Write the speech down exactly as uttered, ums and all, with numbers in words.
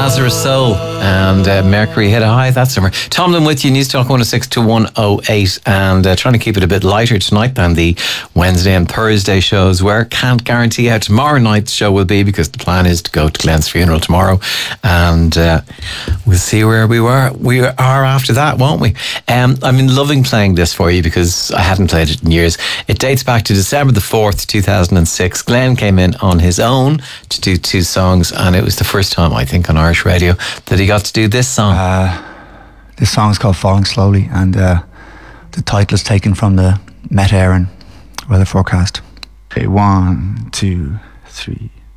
Lazarus Soul and uh, Mercury hit a high that summer. Tomlin with you, News Talk one oh six to one oh eight, and uh, trying to keep it a bit lighter tonight than the Wednesday and Thursday shows were. Can't guarantee how tomorrow night's show will be because the plan is to go to Glenn's funeral tomorrow, and uh, we'll see where we were we are after that, won't we? Um, I've been loving playing this for you because I hadn't played it in years. It dates back to December the fourth, two thousand six. Glenn came in on his own to do two songs, and it was the first time, I think, on Irish radio that he got to do this song. Uh, this song is called Falling Slowly, and uh, the title is taken from the Met Éireann weather forecast. Okay, one, two, three.